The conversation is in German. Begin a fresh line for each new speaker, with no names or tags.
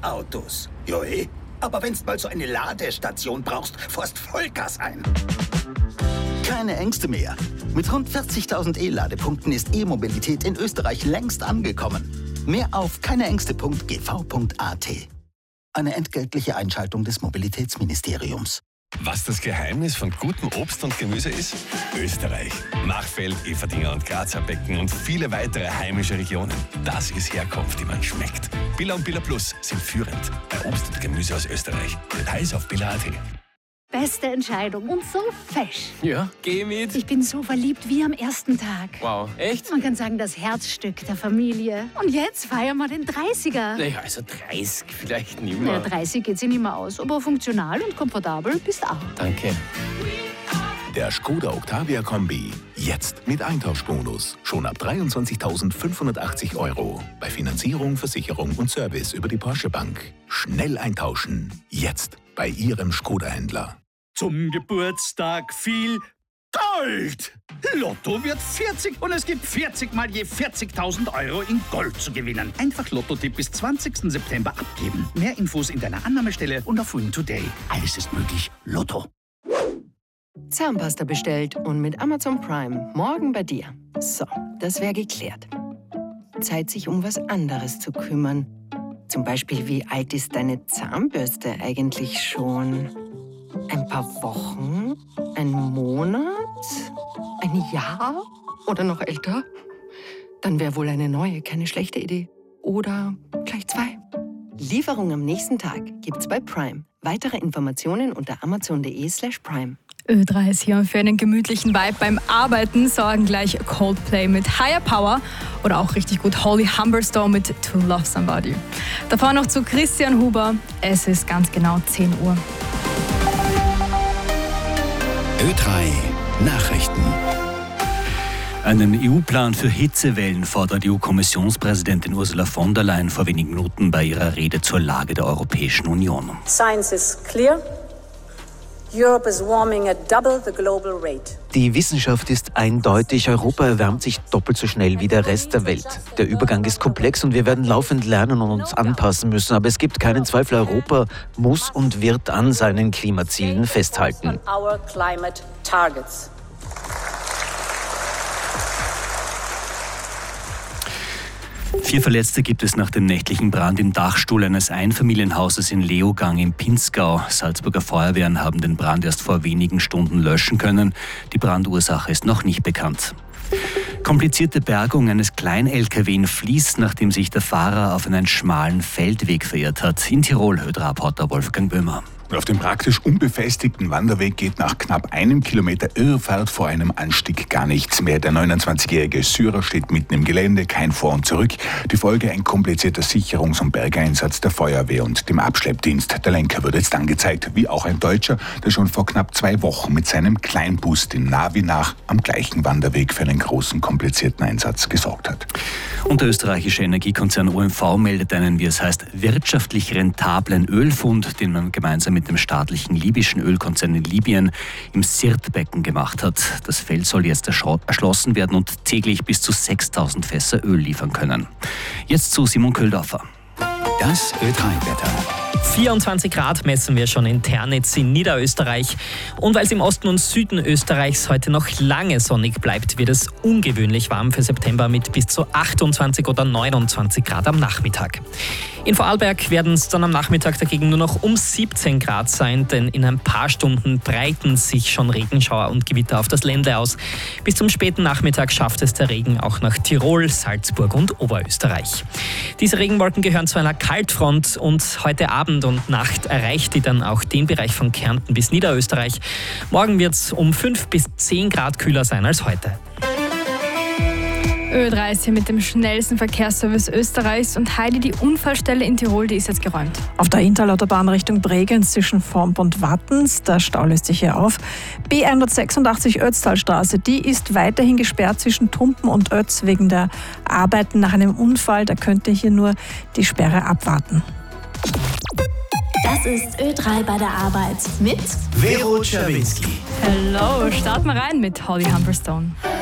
E-Autos. Joe, aber wenn's mal so eine Ladestation brauchst, fährst Vollgas ein. Keine Ängste mehr. Mit rund 40.000 E-Ladepunkten ist E-Mobilität in Österreich längst angekommen. Mehr auf keineängste.gv.at. Eine entgeltliche Einschaltung des Mobilitätsministeriums.
Was das Geheimnis von gutem Obst und Gemüse ist? Österreich. Machfeld, Everdinger und Grazer Becken und viele weitere heimische Regionen. Das ist Herkunft, die man schmeckt. Billa und Billa Plus sind führend bei Obst und Gemüse aus Österreich. Details auf billa.at.
Beste Entscheidung und so fesch.
Ja, geh mit.
Ich bin so verliebt wie am ersten Tag.
Wow, echt?
Man kann sagen, das Herzstück der Familie. Und jetzt feiern wir den 30er.
Naja, also 30 vielleicht nicht mehr.
Ja, 30 geht sich nicht mehr aus, aber funktional und komfortabel bist auch.
Danke.
Der Skoda Octavia Kombi. Jetzt mit Eintauschbonus. Schon ab 23.580 €. Bei Finanzierung, Versicherung und Service über die Porsche Bank. Schnell eintauschen. Jetzt bei Ihrem Skoda-Händler.
Zum Geburtstag viel Gold! Lotto wird 40 und es gibt 40 mal je 40.000 € in Gold zu gewinnen. Einfach Lotto-Tipp bis 20. September abgeben. Mehr Infos in deiner Annahmestelle und auf Win Today. Alles ist möglich. Lotto.
Zahnpasta bestellt und mit Amazon Prime morgen bei dir. So, das wäre geklärt. Zeit, sich um was anderes zu kümmern. Zum Beispiel, wie alt ist deine Zahnbürste eigentlich schon? Ein paar Wochen? Ein Monat? Ein Jahr? Oder noch älter? Dann wäre wohl eine neue keine schlechte Idee. Oder gleich 2. Lieferung am nächsten Tag gibt's bei Prime. Weitere Informationen unter amazon.de/prime.
Ö3 ist hier und für einen gemütlichen Vibe beim Arbeiten sorgen gleich Coldplay mit Higher Power oder auch richtig gut Holly Humberstone mit To Love Somebody. Davor noch zu Christian Huber. Es ist ganz genau 10 Uhr.
Ö3 Nachrichten.
Einen EU-Plan für Hitzewellen fordert EU-Kommissionspräsidentin Ursula von der Leyen vor wenigen Minuten bei ihrer Rede zur Lage der Europäischen Union.
Science is clear. Europe is warming at double the global rate.
Die Wissenschaft ist eindeutig. Europa erwärmt sich doppelt so schnell wie der Rest der Welt. Der Übergang ist komplex und wir werden laufend lernen und uns anpassen müssen. Aber es gibt keinen Zweifel, Europa muss und wird an seinen Klimazielen festhalten.
Our climate targets.
Vier Verletzte gibt es nach dem nächtlichen Brand im Dachstuhl eines Einfamilienhauses in Leogang im Pinzgau. Salzburger Feuerwehren haben den Brand erst vor wenigen Stunden löschen können. Die Brandursache ist noch nicht bekannt. Komplizierte Bergung eines Klein-LKW in Fließ, nachdem sich der Fahrer auf einen schmalen Feldweg verirrt hat. In Tirol, Reporter Wolfgang Böhmer.
Auf dem praktisch unbefestigten Wanderweg geht nach knapp 1 Kilometer Irrfahrt vor einem Anstieg gar nichts mehr. Der 29-jährige Syrer steht mitten im Gelände, kein Vor und Zurück. Die Folge ein komplizierter Sicherungs- und Bergeinsatz der Feuerwehr und dem Abschleppdienst. Der Lenker wird jetzt angezeigt, wie auch ein Deutscher, der schon vor knapp 2 Wochen mit seinem Kleinbus den Navi nach am gleichen Wanderweg für einen großen, komplizierten Einsatz gesorgt hat.
Und der österreichische Energiekonzern OMV meldet einen, wie es heißt, wirtschaftlich rentablen Ölfund, den man gemeinsam mit dem staatlichen libyschen Ölkonzern in Libyen im Sirtbecken gemacht hat. Das Feld soll jetzt erschlossen werden und täglich bis zu 6.000 Fässer Öl liefern können. Jetzt zu Simon Köhldorfer.
Das Ö3-Wetter.
24 Grad messen wir schon in Ternitz in Niederösterreich. Und weil es im Osten und Süden Österreichs heute noch lange sonnig bleibt, wird es ungewöhnlich warm für September mit bis zu 28 oder 29 Grad am Nachmittag. In Vorarlberg werden es dann am Nachmittag dagegen nur noch um 17 Grad sein, denn in ein paar Stunden breiten sich schon Regenschauer und Gewitter auf das Ländle aus. Bis zum späten Nachmittag schafft es der Regen auch nach Tirol, Salzburg und Oberösterreich. Diese Regenwolken gehören zu einer Kaltfront und heute Abend und Nacht erreicht die dann auch den Bereich von Kärnten bis Niederösterreich. Morgen wird es um 5 bis 10 Grad kühler sein als heute.
Ö3 ist hier mit dem schnellsten Verkehrsservice Österreichs und Heidi, die Unfallstelle in Tirol, die ist jetzt geräumt.
Auf der Interlautobahn Richtung Bregenz zwischen Vormp und Wattens, der Stau löst sich hier auf. B186 Ötztalstraße, die ist weiterhin gesperrt zwischen Tumpen und Ötz wegen der Arbeiten nach einem Unfall. Da könnte hier nur die Sperre abwarten.
Das ist Ö3 bei der Arbeit mit
Vero Czerwinski.
Hallo, starten wir rein mit Holly Humberstone.